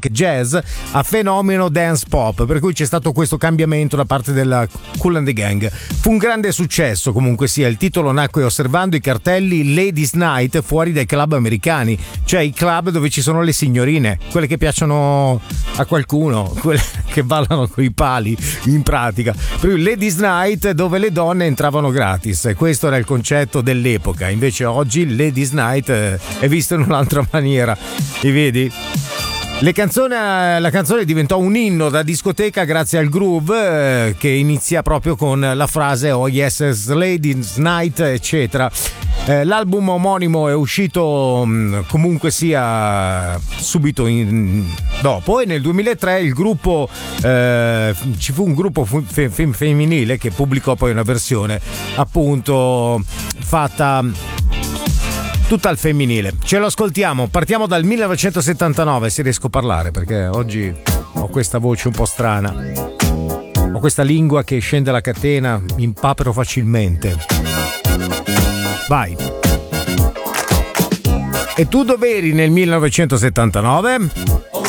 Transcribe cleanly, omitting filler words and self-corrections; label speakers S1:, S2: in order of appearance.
S1: funk jazz a fenomeno dance pop, per cui c'è stato questo cambiamento da parte della Kool and the Gang. Fu un grande successo comunque sia, il titolo nacque osservando i cartelli Ladies Night fuori dai club americani, cioè i club dove ci sono le signorine, quelle che piacciono a qualcuno, quelle che ballano coi pali in pratica. Per cui Ladies Night dove le donne entravano gratis, questo era il concetto dell'epoca. Invece oggi Ladies Night è visto in un'altra maniera, e vedi? La canzone diventò un inno da discoteca grazie al groove che inizia proprio con la frase "Oh yes, it's Ladies Night", eccetera. L'album omonimo è uscito comunque sia subito dopo, e nel 2003 il gruppo ci fu un gruppo femminile che pubblicò poi una versione appunto fatta tutta al femminile. Ce lo ascoltiamo, partiamo dal 1979, se riesco a parlare, perché oggi ho questa voce un po' strana, ho questa lingua che scende la catena, mi impapero facilmente. Vai. E tu dove eri nel 1979?